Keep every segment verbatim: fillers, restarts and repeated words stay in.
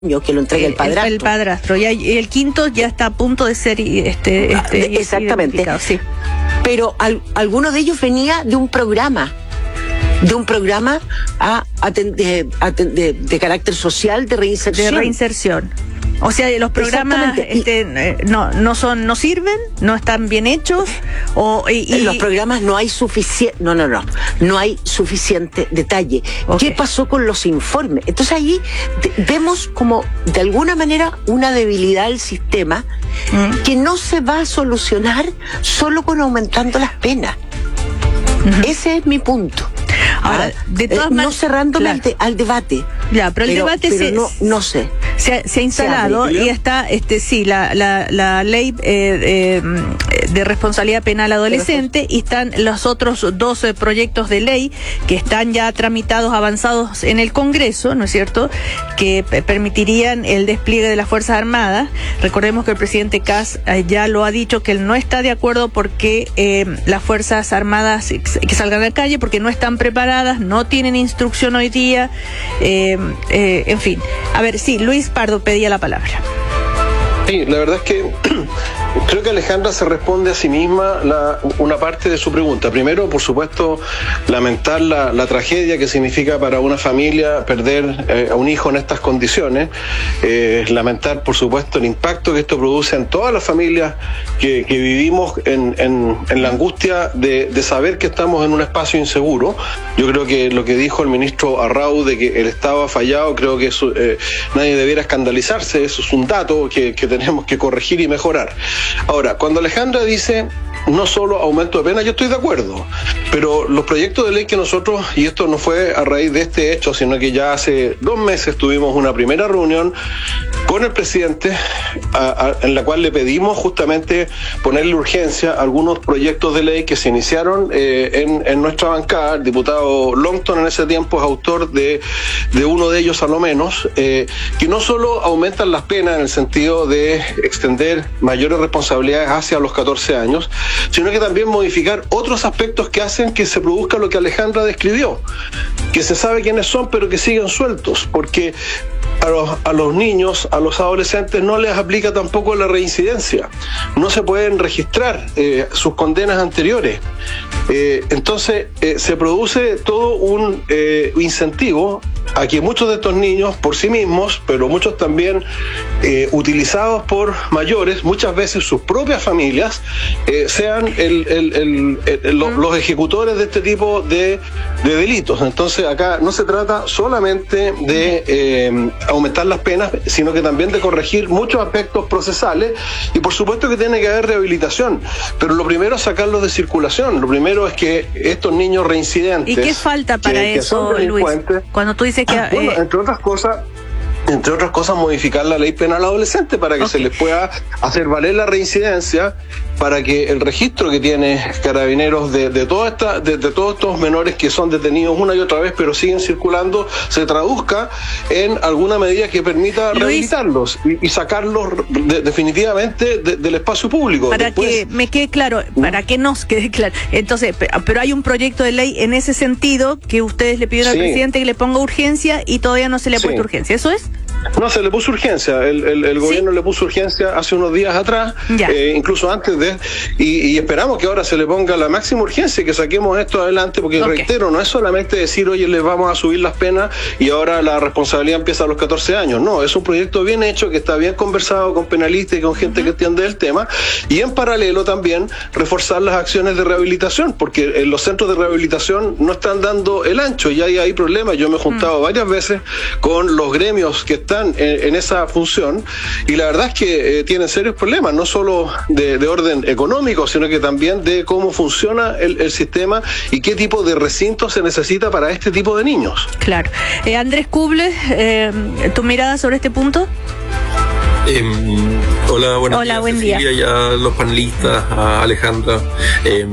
que lo entregue el padrastro. El, el padrastro. Y el, el quinto ya está a punto de ser este, este exactamente. Sí. Pero al, alguno de ellos venía de un programa, de un programa a, a, de, a, de, de carácter social, de reinserción. De reinserción. O sea, los programas este, no no son no sirven, no están bien hechos, o y, y... en los programas no hay suficiente, no no no, no hay suficiente detalle. Okay. ¿Qué pasó con los informes? Entonces ahí te, vemos como de alguna manera una debilidad del sistema mm. que no se va a solucionar solo con aumentando las penas. Mm-hmm. Ese es mi punto. Ahora, ah, de todas eh, maneras, no cerrándome claro. al, de, al debate. Ya, pero el pero, debate pero se, no, no sé. Se ha, se ha instalado se y está, este, sí, la, la, la ley eh, eh, de responsabilidad penal adolescente y están los otros dos eh, proyectos de ley que están ya tramitados, avanzados en el Congreso, ¿no es cierto?, que p- permitirían el despliegue de las Fuerzas Armadas. Recordemos que el presidente Kass eh, ya lo ha dicho que él no está de acuerdo porque eh, las Fuerzas Armadas que salgan a la calle porque no están preparadas, no tienen instrucción hoy día, eh, eh, en fin. A ver, sí, Luis Pardo pedía la palabra. Sí, la verdad es que creo que Alejandra se responde a sí misma la, una parte de su pregunta. Primero, por supuesto, lamentar la, la tragedia que significa para una familia perder eh, a un hijo en estas condiciones. Eh, lamentar, por supuesto, el impacto que esto produce en todas las familias que, que vivimos en, en, en la angustia de, de saber que estamos en un espacio inseguro. Yo creo que lo que dijo el ministro Arrau de que el Estado ha fallado, creo que eso, eh, nadie debiera escandalizarse. Eso es un dato que, que tenemos que corregir y mejorar. Ahora, cuando Alejandra dice no solo aumento de pena, yo estoy de acuerdo, pero los proyectos de ley que nosotros, y esto no fue a raíz de este hecho, sino que ya hace dos meses tuvimos una primera reunión con el presidente a, a, en la cual le pedimos justamente ponerle urgencia a algunos proyectos de ley que se iniciaron eh, en, en nuestra bancada. El diputado Longton en ese tiempo es autor de, de uno de ellos a lo menos, eh, que no solo aumentan las penas en el sentido de extender mayores responsabilidades hacia los catorce años, sino que también modificar otros aspectos que hacen que se produzca lo que Alejandra describió, que se sabe quiénes son pero que siguen sueltos, porque a los, a los niños, a los adolescentes no les aplica tampoco la reincidencia, no se pueden registrar eh, sus condenas anteriores. Eh, entonces eh, se produce todo un eh, incentivo a que muchos de estos niños por sí mismos, pero muchos también eh, utilizados por mayores, muchas veces sus propias familias, eh, sean el, el, el, el, los, los ejecutores de este tipo de, de delitos. Entonces acá no se trata solamente de eh, aumentar las penas, sino que también de corregir muchos aspectos procesales, y por supuesto que tiene que haber rehabilitación, pero lo primero es sacarlos de circulación. Lo primero es que estos niños reincidentes... ¿Y qué falta para que, eso, que Luis? Cuando tú dices que... Ah, bueno, entre otras cosas... Entre otras cosas, modificar la ley penal adolescente para que okay. se les pueda hacer valer la reincidencia, para que el registro que tiene Carabineros de, de, toda esta, de, de todos estos menores que son detenidos una y otra vez pero siguen circulando, se traduzca en alguna medida que permita Luis, rehabilitarlos y, y sacarlos de, definitivamente de, del espacio público. Para Después, que me quede claro, para que nos quede claro. Entonces, pero hay un proyecto de ley en ese sentido que ustedes le pidieron sí. al presidente que le ponga urgencia y todavía no se le ha puesto sí. urgencia. ¿Eso es? No, se le puso urgencia. El, el, el ¿Sí? gobierno le puso urgencia hace unos días atrás, eh, incluso antes de... Y, y esperamos que ahora se le ponga la máxima urgencia y que saquemos esto adelante, porque okay. reitero, no es solamente decir, oye, les vamos a subir las penas y ahora la responsabilidad empieza a los catorce años. No, es un proyecto bien hecho, que está bien conversado con penalistas y con gente uh-huh. que entiende del tema, y en paralelo también reforzar las acciones de rehabilitación, porque en los centros de rehabilitación no están dando el ancho y hay, hay problemas. Yo me he juntado uh-huh. varias veces con los gremios que están En, en esa función, y la verdad es que eh, tienen serios problemas, no solo de, de orden económico, sino que también de cómo funciona el, el sistema y qué tipo de recinto se necesita para este tipo de niños. Claro. Eh, Andrés Kuble, eh, ¿tu mirada sobre este punto? Eh, hola, buenos hola, días, buen Cecilia, día. Y a los panelistas, a Alejandra. Eh,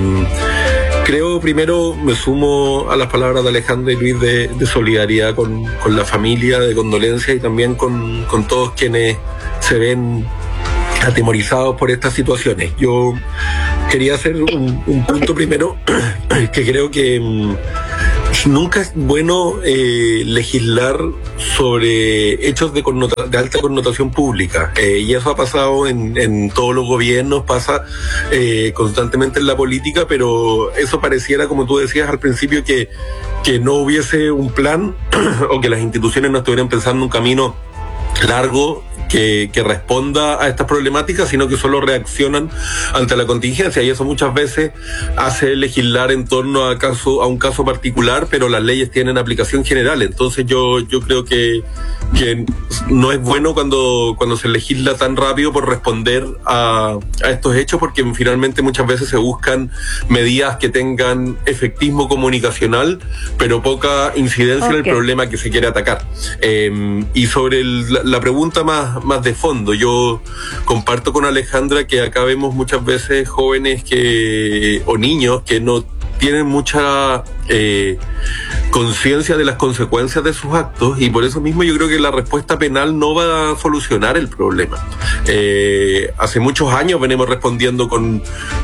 Creo, primero, me sumo a las palabras de Alejandra y Luis de, de solidaridad con, con la familia, de condolencia, y también con, con todos quienes se ven atemorizados por estas situaciones. Yo quería hacer un, un punto primero, que creo que, Nunca es bueno eh, legislar sobre hechos de, connota- de alta connotación pública, eh, y eso ha pasado en, en todos los gobiernos, pasa eh, constantemente en la política, pero eso pareciera, como tú decías al principio, que, que no hubiese un plan o que las instituciones no estuvieran pensando un camino largo que, que responda a estas problemáticas, sino que solo reaccionan ante la contingencia, y eso muchas veces hace legislar en torno a caso a un caso particular, pero las leyes tienen aplicación general. Entonces yo yo creo que que no es bueno cuando cuando se legisla tan rápido por responder a, a estos hechos, porque finalmente muchas veces se buscan medidas que tengan efectismo comunicacional, pero poca incidencia okay. en el problema que se quiere atacar. Eh, y sobre el, la, la pregunta más más de fondo, yo comparto con Alejandra que acá vemos muchas veces jóvenes que o niños que no tienen mucha eh, conciencia de las consecuencias de sus actos, y por eso mismo yo creo que la respuesta penal no va a solucionar el problema. Eh, hace muchos años venimos respondiendo con,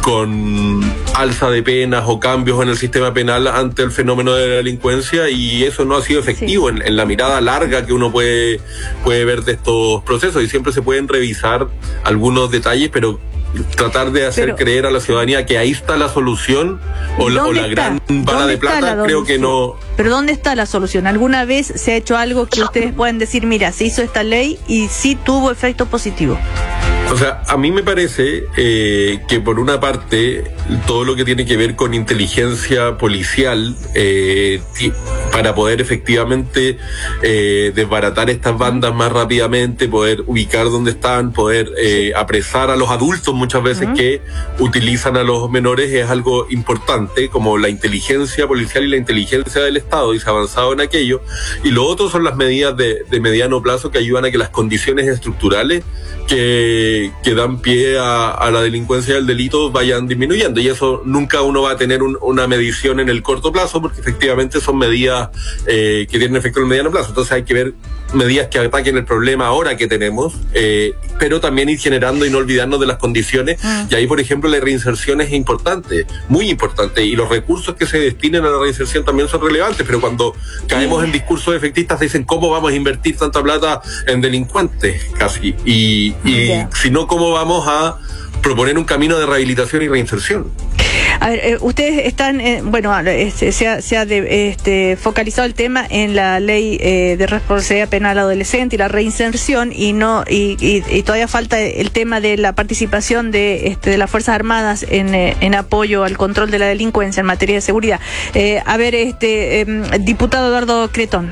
con alza de penas o cambios en el sistema penal ante el fenómeno de la delincuencia, y eso no ha sido efectivo sí. en, en la mirada larga que uno puede, puede ver de estos procesos, y siempre se pueden revisar algunos detalles, pero tratar de hacer pero, creer a la ciudadanía que ahí está la solución o la, o la gran bala de plata, creo que no. Pero ¿dónde está la solución? ¿Alguna vez se ha hecho algo que ustedes pueden decir, mira, se hizo esta ley y sí tuvo efecto positivo? O sea, a mí me parece eh, que por una parte todo lo que tiene que ver con inteligencia policial eh, para poder efectivamente eh, desbaratar estas bandas más rápidamente, poder ubicar dónde están, poder eh, apresar a los adultos muchas veces uh-huh. que utilizan a los menores, es algo importante, como la inteligencia policial y la inteligencia del Estado, y se ha avanzado en aquello. Y lo otro son las medidas de, de mediano plazo que ayudan a que las condiciones estructurales que, que dan pie a, a la delincuencia y al delito vayan disminuyendo, y eso nunca uno va a tener un, una medición en el corto plazo, porque efectivamente son medidas eh, que tienen efecto en el mediano plazo. Entonces hay que ver medidas que ataquen el problema ahora que tenemos, eh, pero también ir generando y no olvidarnos de las condiciones, mm. y ahí por ejemplo la reinserción es importante, muy importante, y los recursos que se destinen a la reinserción también son relevantes, pero cuando caemos mm. en discursos efectistas dicen ¿cómo vamos a invertir tanta plata en delincuentes? Casi, y y yeah. si no, ¿cómo vamos a proponer un camino de rehabilitación y reinserción? A ver, eh, ustedes están, eh, bueno, este, se ha, se ha de, este, focalizado el tema en la ley eh, de responsabilidad penal adolescente y la reinserción, y no y, y, y todavía falta el tema de la participación de, este, de las Fuerzas Armadas en, eh, en apoyo al control de la delincuencia en materia de seguridad. Eh, a ver, este, eh, diputado Eduardo Cretón.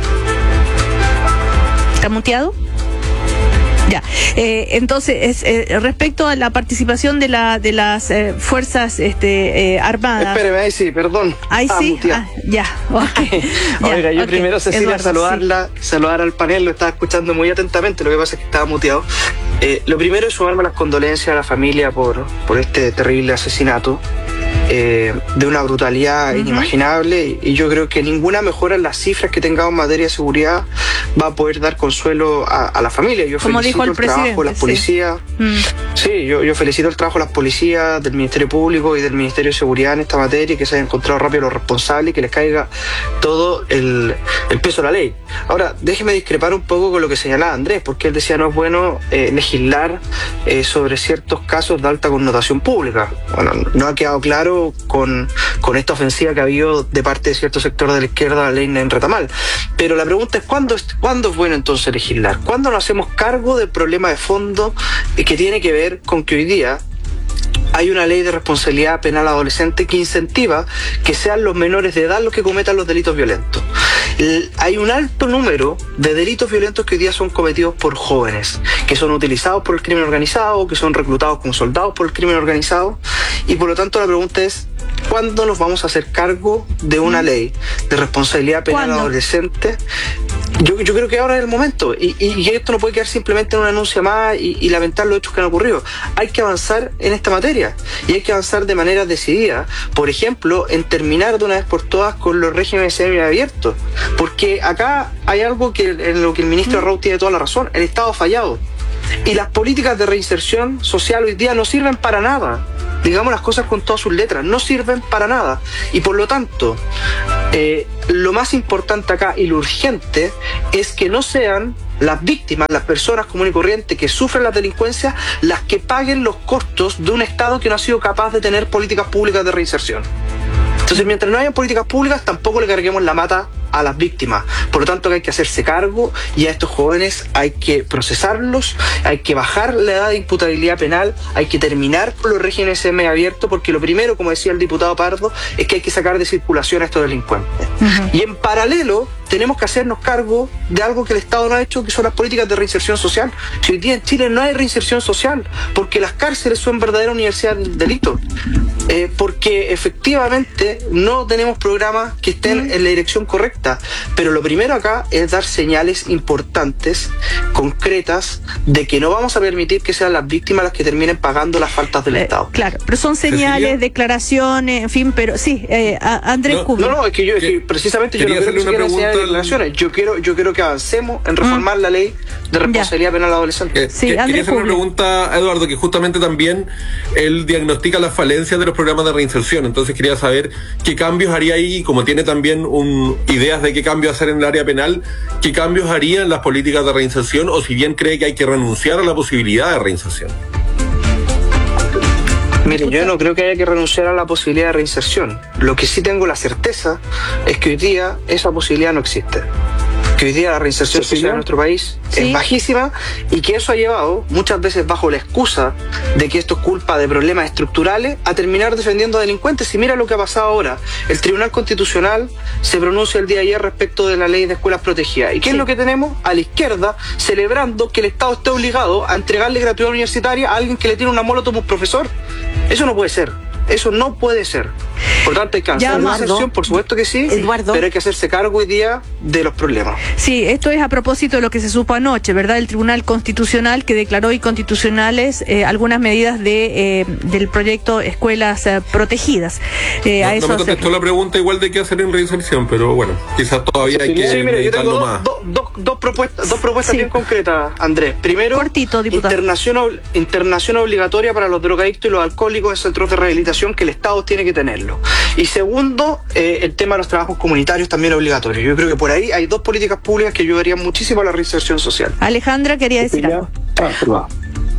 ¿Está muteado? Ya, eh, entonces, es, eh, respecto a la participación de la de las eh, fuerzas este, eh, armadas. Espéreme, ahí sí, perdón. Ahí ah, sí, ah, ya, okay. ya. Oiga, yo okay. primero, Cecilia, Eduardo, saludarla, sí. saludar al panel, lo estaba escuchando muy atentamente, lo que pasa es que estaba muteado. Eh, lo primero es sumarme las condolencias a la familia por, por este terrible asesinato. Eh, de una brutalidad uh-huh. inimaginable, y yo creo que ninguna mejora en las cifras que tengamos en materia de seguridad va a poder dar consuelo a, a la familia. Yo Como felicito dijo el, el trabajo de las policías. Sí, mm. sí yo, yo felicito el trabajo de las policías, del Ministerio Público y del Ministerio de Seguridad en esta materia, y que se hayan encontrado rápido los responsables y que les caiga todo el, el peso de la ley. Ahora, déjeme discrepar un poco con lo que señalaba Andrés, porque él decía no es bueno eh, legislar eh, sobre ciertos casos de alta connotación pública. Bueno, no ha quedado claro Con, con esta ofensiva que ha habido de parte de cierto sector de la izquierda la ley en Retamal. Pero la pregunta es ¿cuándo es, ¿cuándo es bueno entonces legislar? ¿Cuándo nos hacemos cargo del problema de fondo que tiene que ver con que hoy día hay una ley de responsabilidad penal adolescente que incentiva que sean los menores de edad los que cometan los delitos violentos? Hay un alto número de delitos violentos que hoy día son cometidos por jóvenes, que son utilizados por el crimen organizado, que son reclutados como soldados por el crimen organizado, y por lo tanto la pregunta es ¿cuándo nos vamos a hacer cargo de una ley de responsabilidad penal ¿Cuándo? adolescente? Yo, yo creo que ahora es el momento, y, y, y esto no puede quedar simplemente en una anuncia más y, y lamentar los hechos que han ocurrido. Hay que avanzar en esta materia, y hay que avanzar de manera decidida, por ejemplo, en terminar de una vez por todas con los regímenes semiabiertos, porque acá hay algo que en lo que el ministro Arrau tiene toda la razón: el Estado ha fallado. Y las políticas de reinserción social hoy día no sirven para nada. Digamos las cosas con todas sus letras, no sirven para nada. Y por lo tanto, eh, lo más importante acá y lo urgente es que no sean las víctimas, las personas comunes y corrientes que sufren la delincuencia, las que paguen los costos de un Estado que no ha sido capaz de tener políticas públicas de reinserción. Entonces, mientras no haya políticas públicas, tampoco le carguemos la mata a las víctimas. Por lo tanto, que hay que hacerse cargo y a estos jóvenes hay que procesarlos, hay que bajar la edad de imputabilidad penal, hay que terminar con los regímenes semiabiertos, porque lo primero, como decía el diputado Pardo, es que hay que sacar de circulación a estos delincuentes. Uh-huh. Y en paralelo, tenemos que hacernos cargo de algo que el Estado no ha hecho, que son las políticas de reinserción social. Si hoy día en Chile no hay reinserción social, porque las cárceles son verdaderas universidades del delito, eh, porque efectivamente no tenemos programas que estén en la dirección correcta. Pero lo primero acá es dar señales importantes, concretas, de que no vamos a permitir que sean las víctimas las que terminen pagando las faltas del eh, Estado. Claro, pero son señales, ¿Cecilia? declaraciones, en fin, pero sí, eh, Andrés no, no, no, es que yo, es que precisamente yo no quiero que se quieran señales de declaraciones. Yo quiero, yo quiero que avancemos en reformar mm. la ley de responsabilidad ya. penal adolescente. Eh, sí, Quería hacer una pregunta a Eduardo, que justamente también él diagnostica las falencias de los programas de reinserción. Entonces quería saber qué cambios haría ahí, como tiene también un idea de qué cambios hacer en el área penal, qué cambios haría en las políticas de reinserción, o si bien cree que hay que renunciar a la posibilidad de reinserción. Mire, yo no creo que haya que renunciar a la posibilidad de reinserción. Lo que sí tengo la certeza es que hoy día esa posibilidad no existe. Que hoy día la reinserción ¿Sí, social en nuestro país ¿Sí? es bajísima, y que eso ha llevado, muchas veces bajo la excusa de que esto es culpa de problemas estructurales, a terminar defendiendo a delincuentes. Y mira lo que ha pasado ahora. El Tribunal Constitucional se pronuncia el día de ayer respecto de la ley de escuelas protegidas. ¿Y qué sí. es lo que tenemos? A la izquierda celebrando que el Estado esté obligado a entregarle gratuidad universitaria a alguien que le tiene una molotov a un profesor. Eso no puede ser. Eso no puede ser. Por lo tanto, hay que hacer una excepción, por supuesto que sí, Eduardo. pero hay que hacerse cargo hoy día de los problemas. Sí, esto es a propósito de lo que se supo anoche, ¿verdad? El Tribunal Constitucional que declaró inconstitucionales eh, algunas medidas de eh, del proyecto Escuelas eh, Protegidas. Eh, no, a eso no me contestó se... la pregunta igual de qué hacer en reinserción, pero bueno, quizás todavía hay sí, que sí, mire, yo tengo más. Dos, dos, dos propuestas, dos propuestas sí. bien concretas, Andrés. Primero, Cortito, diputado. Internación, internación obligatoria para los drogadictos y los alcohólicos en centros de rehabilitación, que el Estado tiene que tenerlo. Y segundo, eh, el tema de los trabajos comunitarios también obligatorios. Yo creo que por ahí hay dos políticas públicas que ayudarían muchísimo a la reinserción social. Alejandra quería decir algo. Ah,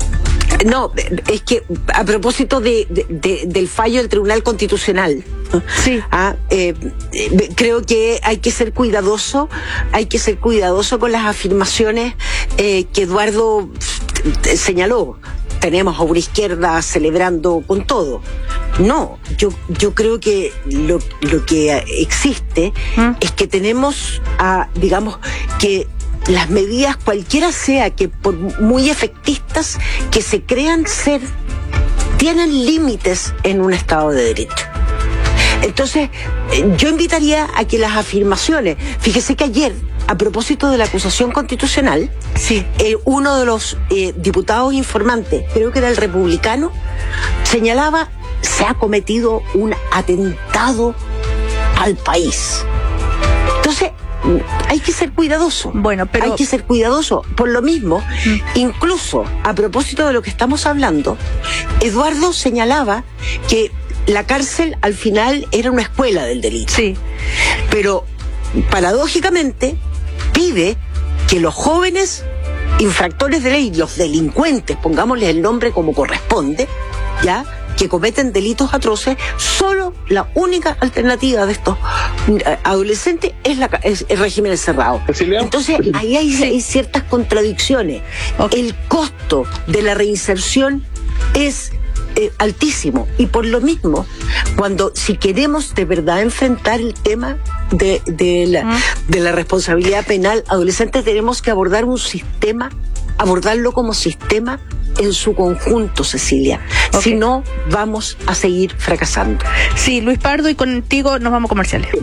no, es que a propósito de, de, de, del fallo del Tribunal Constitucional, sí. ah, eh, eh, creo que hay que ser cuidadoso, hay que ser cuidadoso con las afirmaciones eh, que Eduardo señaló. Tenemos a una izquierda celebrando con todo. No, yo yo creo que lo, lo que existe ¿Mm? es que tenemos, a, digamos, que las medidas, cualquiera sea, que por muy efectistas que se crean ser, tienen límites en un Estado de Derecho. Entonces, yo invitaría a que las afirmaciones, fíjese que ayer, a propósito de la acusación constitucional, sí. eh, uno de los eh, diputados informantes, creo que era el republicano, señalaba: se ha cometido un atentado al país. Entonces, hay que ser cuidadoso. Bueno, pero... Hay que ser cuidadoso. Por lo mismo, mm. incluso a propósito de lo que estamos hablando, Eduardo señalaba que la cárcel al final era una escuela del delito. Sí. Pero, paradójicamente, pide que los jóvenes infractores de ley, los delincuentes, pongámosles el nombre como corresponde, ya, que cometen delitos atroces, solo la única alternativa de estos adolescentes es, la, es el régimen encerrado. Entonces, ahí hay, hay ciertas contradicciones. Okay. El costo de la reinserción es Eh, altísimo, y por lo mismo, cuando si queremos de verdad enfrentar el tema de, de, la, ¿Mm? de la responsabilidad penal adolescente, tenemos que abordar un sistema, abordarlo como sistema en su conjunto, Cecilia. Okay. Si no, vamos a seguir fracasando. Sí, Luis Pardo, y contigo nos vamos a comerciales.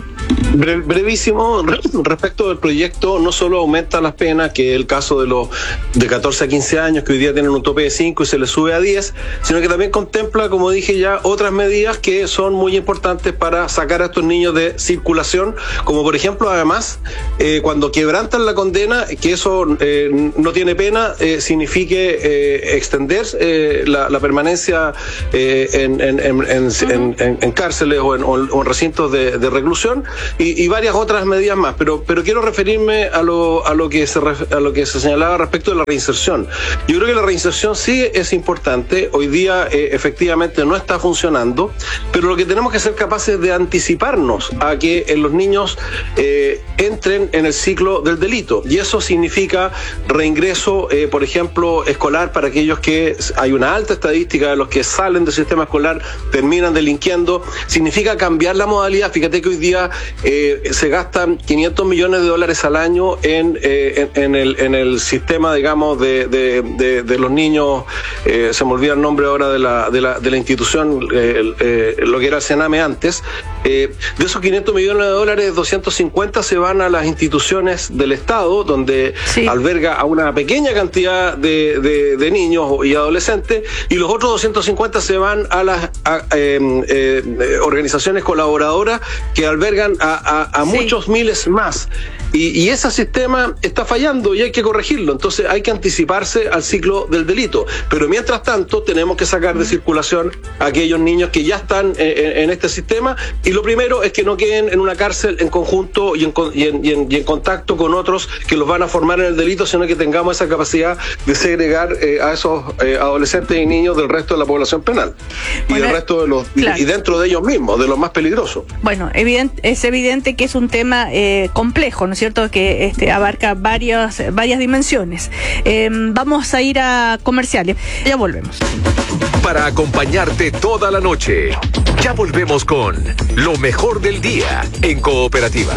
Bre- brevísimo, respecto del proyecto, no solo aumenta las penas, que es el caso de los de catorce a quince años, que hoy día tienen un tope de cinco y se les sube a diez, sino que también contempla, como dije ya, otras medidas que son muy importantes para sacar a estos niños de circulación, como por ejemplo, además, eh, cuando quebrantan la condena, que eso eh, no tiene pena, eh, signifique eh, extender eh, la, la permanencia eh, en, en, en, en, en, en, en cárceles o en, o en recintos de, de reclusión, Y, y varias otras medidas más, pero pero quiero referirme a lo a lo que se a lo que se señalaba respecto de la reinserción. Yo creo que la reinserción sí es importante. Hoy día eh, efectivamente no está funcionando, pero lo que tenemos que ser capaces de anticiparnos a que eh, los niños eh, entren en el ciclo del delito, y eso significa reingreso, eh, por ejemplo, escolar para aquellos que hay una alta estadística de los que salen del sistema escolar terminan delinquiendo. Significa cambiar la modalidad. Fíjate que hoy día Eh, se gastan quinientos millones de dólares al año en, eh, en, en, el, en el sistema, digamos, de, de, de, de los niños, eh, se me olvida el nombre ahora de la, de la, de la institución, eh, eh, lo que era el Sename antes. Eh, de esos quinientos millones de dólares, doscientos cincuenta se van a las instituciones del Estado, donde sí. alberga a una pequeña cantidad de, de, de niños y adolescentes, y los otros doscientos cincuenta se van a las a, eh, eh, organizaciones colaboradoras que albergan a, a, a sí. muchos miles más. Y, y ese sistema está fallando y hay que corregirlo. Entonces hay que anticiparse al ciclo del delito. Pero mientras tanto tenemos que sacar de circulación a aquellos niños que ya están en, en este sistema. Y lo primero es que no queden en una cárcel en conjunto y en, y, en, y, en, y en contacto con otros que los van a formar en el delito, sino que tengamos esa capacidad de segregar eh, a esos eh, adolescentes y niños del resto de la población penal. Bueno, y del resto de los claro. y, y dentro de ellos mismos, de los más peligrosos. Bueno, evident, es evidente que es un tema eh, complejo, ¿no es cierto?, que este, abarca varias, varias dimensiones. Eh, vamos a ir a comerciales. Ya volvemos. Para acompañarte toda la noche. Ya volvemos con lo mejor del día en Cooperativa.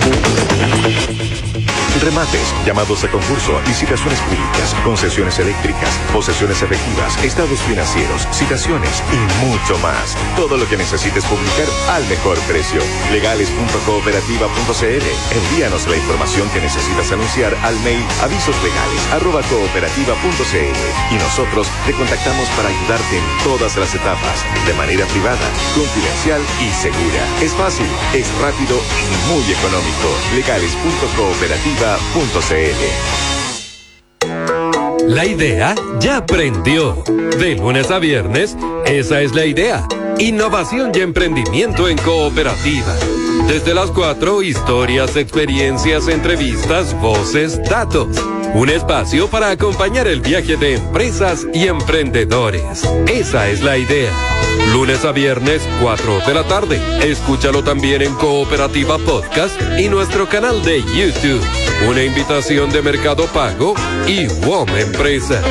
Remates, llamados a concurso, licitaciones públicas, concesiones eléctricas, posesiones efectivas, estados financieros, citaciones y mucho más. Todo lo que necesites publicar al mejor precio. legales punto cooperativa punto c l. Envíanos la información que necesitas anunciar al mail avisoslegales arroba cooperativa punto c l y nosotros te contactamos para ayudarte en todas las etapas, de manera privada, confidencial y segura. Es fácil, es rápido y muy económico. legales punto cooperativa punto c l. La idea ya prendió. De lunes a viernes, esa es la idea. Innovación y emprendimiento en Cooperativa. Desde las cuatro, historias, experiencias, entrevistas, voces, datos. Un espacio para acompañar el viaje de empresas y emprendedores. Esa es la idea. Lunes a viernes, cuatro de la tarde. Escúchalo también en Cooperativa Podcast y nuestro canal de YouTube. Una invitación de Mercado Pago y W O M Empresas.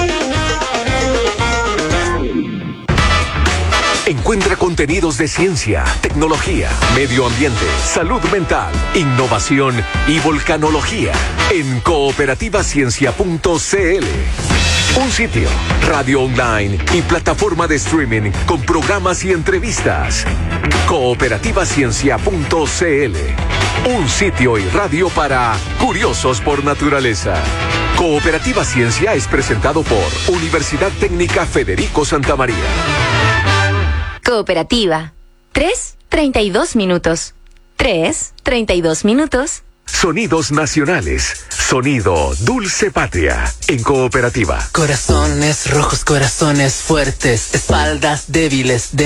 Encuentra contenidos de ciencia, tecnología, medio ambiente, salud mental, innovación y volcanología en cooperativa ciencia punto c l. Un sitio, radio online y plataforma de streaming con programas y entrevistas. cooperativa ciencia punto c l. Un sitio y radio para curiosos por naturaleza. Cooperativa Ciencia es presentado por Universidad Técnica Federico Santa María. Cooperativa. tres, treinta y dos minutos. tres, treinta y dos minutos. Sonidos nacionales. Sonido Dulce Patria en Cooperativa. Corazones rojos, corazones fuertes, espaldas débiles. De